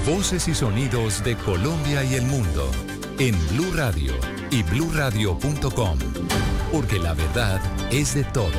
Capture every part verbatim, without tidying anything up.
Voces y sonidos de Colombia y el mundo en Blue Radio y blue radio punto com, porque la verdad es de todos.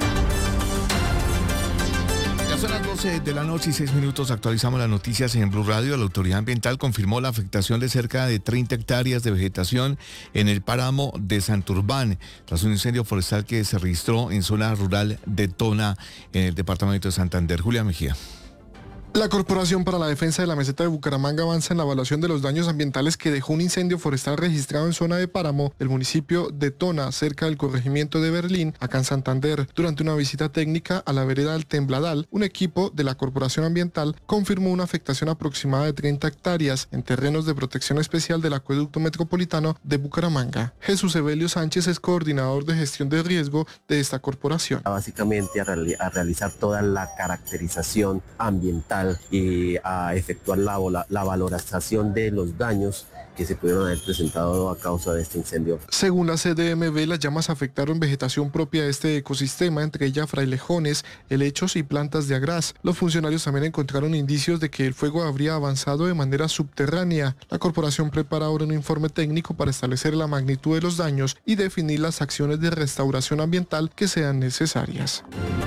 Ya son las doce de la noche y seis minutos. Actualizamos las noticias en Blue Radio. La autoridad ambiental confirmó la afectación de cerca de treinta hectáreas de vegetación en el páramo de Santurbán, tras un incendio forestal que se registró en zona rural de Tona, en el departamento de Santander. Julia Mejía. La Corporación para la Defensa de la Meseta de Bucaramanga avanza en la evaluación de los daños ambientales que dejó un incendio forestal registrado en zona de páramo del municipio de Tona, cerca del corregimiento de Berlín, acá en Santander. Durante una visita técnica a la vereda del Tembladal, un equipo de la Corporación Ambiental confirmó una afectación aproximada de treinta hectáreas en terrenos de protección especial del acueducto metropolitano de Bucaramanga. Jesús Evelio Sánchez es coordinador de gestión de riesgo de esta corporación. Básicamente a, reali- a realizar toda la caracterización ambiental y a efectuar la, la, la valoración de los daños que se pudieron haber presentado a causa de este incendio. Según la C D M V, las llamas afectaron vegetación propia de este ecosistema, entre ellas frailejones, helechos y plantas de agraz. Los funcionarios también encontraron indicios de que el fuego habría avanzado de manera subterránea. La corporación prepara ahora un informe técnico para establecer la magnitud de los daños y definir las acciones de restauración ambiental que sean necesarias.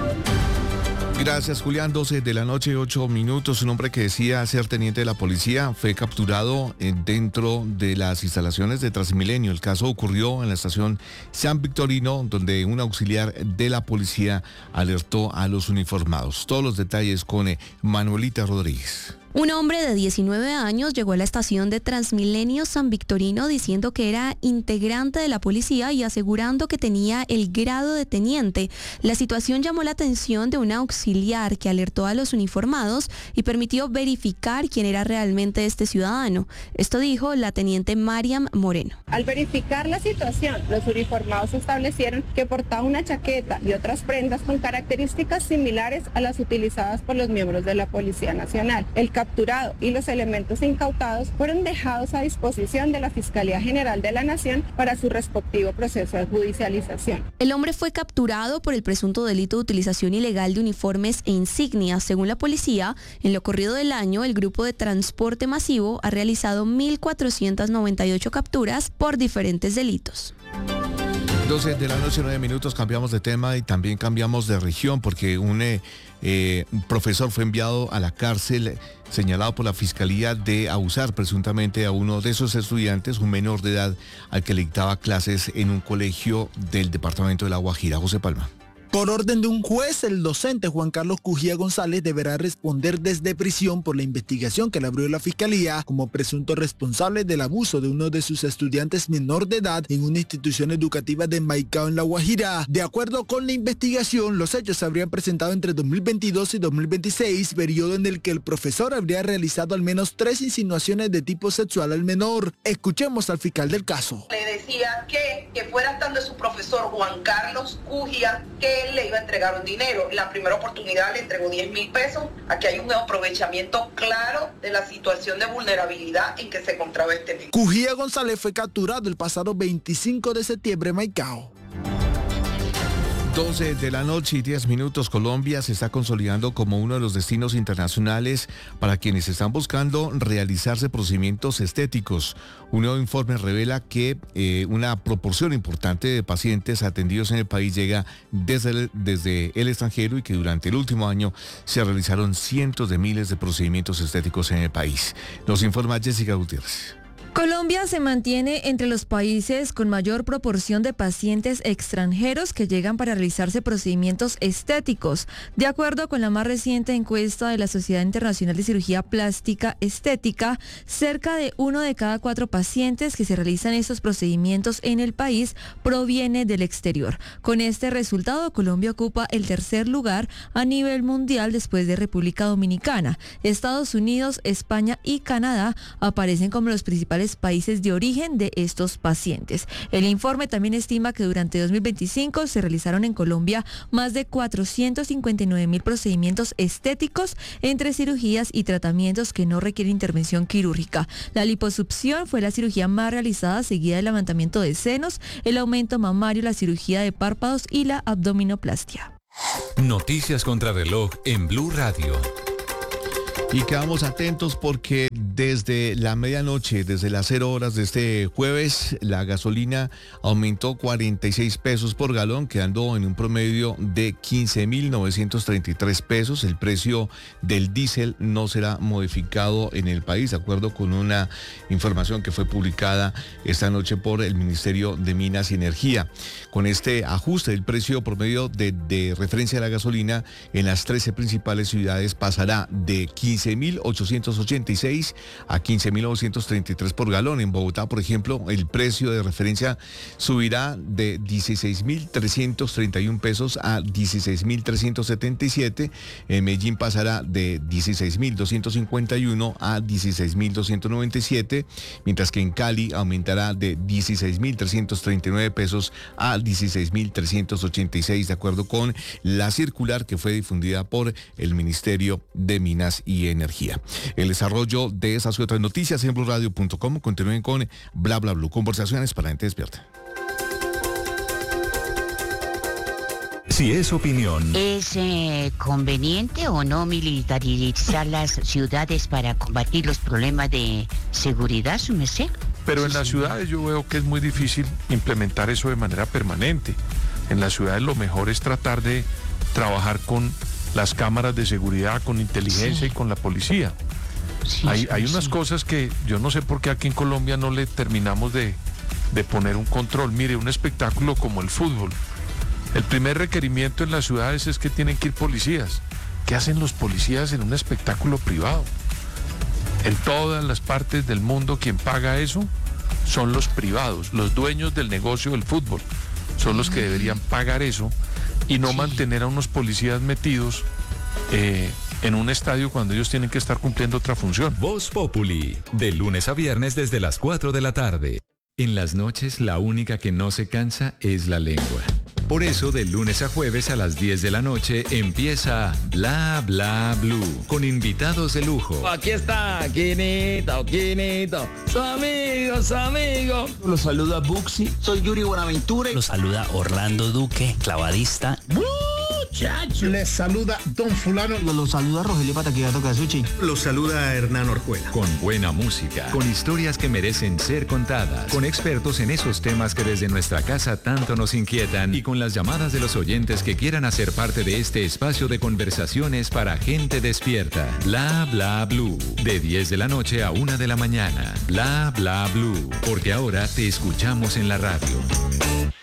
Gracias, Julián. doce de la noche, ocho minutos. Un hombre que decía ser teniente de la policía fue capturado dentro de las instalaciones de Transmilenio. El caso ocurrió en la estación San Victorino, donde un auxiliar de la policía alertó a los uniformados. Todos los detalles con Manuelita Rodríguez. Un hombre de diecinueve años llegó a la estación de Transmilenio San Victorino diciendo que era integrante de la policía y asegurando que tenía el grado de teniente. La situación llamó la atención de un auxiliar que alertó a los uniformados y permitió verificar quién era realmente este ciudadano. Esto dijo la teniente Mariam Moreno. Al verificar la situación, los uniformados establecieron que portaba una chaqueta y otras prendas con características similares a las utilizadas por los miembros de la Policía Nacional. El capturado y los elementos incautados fueron dejados a disposición de la Fiscalía General de la Nación para su respectivo proceso de judicialización. El hombre fue capturado por el presunto delito de utilización ilegal de uniformes e insignias. Según la policía, en lo corrido del año, el grupo de transporte masivo ha realizado mil cuatrocientas noventa y ocho capturas por diferentes delitos. doce de la noche, nueve minutos, cambiamos de tema y también cambiamos de región porque un eh, eh, profesor fue enviado a la cárcel señalado por la Fiscalía de abusar presuntamente a uno de sus estudiantes, un menor de edad, al que le dictaba clases en un colegio del departamento de La Guajira. José Palma. Por orden de un juez, el docente Juan Carlos Cujía González deberá responder desde prisión por la investigación que le abrió la Fiscalía como presunto responsable del abuso de uno de sus estudiantes menor de edad en una institución educativa de Maicao en La Guajira. De acuerdo con la investigación, los hechos se habrían presentado entre dos mil veintidós y dos mil veintiséis, periodo en el que el profesor habría realizado al menos tres insinuaciones de tipo sexual al menor. Escuchemos al fiscal del caso. Le decía que, que fuera estando su profesor Juan Carlos Cujía, que él le iba a entregar un dinero. En la primera oportunidad le entregó diez mil pesos. Aquí hay un aprovechamiento claro de la situación de vulnerabilidad en que se encontraba este niño. Cujía González fue capturado el pasado veinticinco de septiembre en Maicao. doce de la noche y diez minutos. Colombia se está consolidando como uno de los destinos internacionales para quienes están buscando realizarse procedimientos estéticos. Un nuevo informe revela que eh, una proporción importante de pacientes atendidos en el país llega desde el, desde el extranjero y que durante el último año se realizaron cientos de miles de procedimientos estéticos en el país. Nos informa Jessica Gutiérrez. Colombia se mantiene entre los países con mayor proporción de pacientes extranjeros que llegan para realizarse procedimientos estéticos. De acuerdo con la más reciente encuesta de la Sociedad Internacional de Cirugía Plástica Estética, cerca de uno de cada cuatro pacientes que se realizan estos procedimientos en el país proviene del exterior. Con este resultado, Colombia ocupa el tercer lugar a nivel mundial después de República Dominicana. Estados Unidos, España y Canadá aparecen como los principales países de origen de estos pacientes. El informe también estima que durante dos mil veinticinco se realizaron en Colombia más de cuatrocientos cincuenta y nueve mil procedimientos estéticos entre cirugías y tratamientos que no requieren intervención quirúrgica. La liposucción fue la cirugía más realizada, seguida del levantamiento de senos, el aumento mamario, la cirugía de párpados y la abdominoplastia. Noticias contra reloj en Blue Radio. Y quedamos atentos porque desde la medianoche, desde las cero horas de este jueves, la gasolina aumentó cuarenta y seis pesos por galón, quedando en un promedio de quince mil novecientos treinta y tres pesos. El precio del diésel no será modificado en el país, de acuerdo con una información que fue publicada esta noche por el Ministerio de Minas y Energía. Con este ajuste, el precio promedio de, de referencia de la gasolina en las trece principales ciudades pasará de quince mil ochocientos ochenta y seis a quince mil novecientos treinta y tres por galón. En Bogotá, por ejemplo, el precio de referencia subirá de dieciséis mil trescientos treinta y un pesos a dieciséis mil trescientos setenta y siete. En Medellín pasará de dieciséis mil doscientos cincuenta y uno a dieciséis mil doscientos noventa y siete, mientras que en Cali aumentará de dieciséis mil trescientos treinta y nueve pesos a dieciséis mil trescientos ochenta y seis, de acuerdo con la circular que fue difundida por el Ministerio de Minas y Energía. El desarrollo de esas y otras noticias en blue radio punto com. Continúen con Bla Bla Blue, conversaciones para gente despierta. Si es opinión. ¿Es eh, conveniente o no militarizar las ciudades para combatir los problemas de seguridad, su merced? Pero en las ciudades yo veo que es muy difícil implementar eso de manera permanente. En las ciudades lo mejor es tratar de trabajar con las cámaras de seguridad, con inteligencia sí. y con la policía. Sí, hay, hay unas sí. cosas que yo no sé por qué aquí en Colombia no le terminamos de, de poner un control. Mire, un espectáculo como el fútbol. El primer requerimiento en las ciudades es que tienen que ir policías. ¿Qué hacen los policías en un espectáculo privado? En todas las partes del mundo quien paga eso son los privados, los dueños del negocio del fútbol. Son los que deberían pagar eso y no sí. mantener a unos policías metidos eh, en un estadio cuando ellos tienen que estar cumpliendo otra función. Voz Populi, de lunes a viernes desde las cuatro de la tarde. En las noches la única que no se cansa es la lengua. Por eso, de lunes a jueves a las diez de la noche empieza Bla Bla Blue, con invitados de lujo. Aquí está, Quinito, Quinito, su amigo, su amigo. Los saluda Buxi, soy Yuri Buenaventura. Los saluda Orlando Duque, clavadista. Muchacho. Les saluda Don Fulano. Los saluda Rogelio Pataquigato Casuchi. Los saluda Hernán Orjuela. Con buena música, con historias que merecen ser contadas, con expertos en esos temas que desde nuestra casa tanto nos inquietan y con las llamadas de los oyentes que quieran hacer parte de este espacio de conversaciones para gente despierta. Bla Bla Blue, de diez de la noche a una de la mañana. Bla Bla Blue, porque ahora te escuchamos en la radio.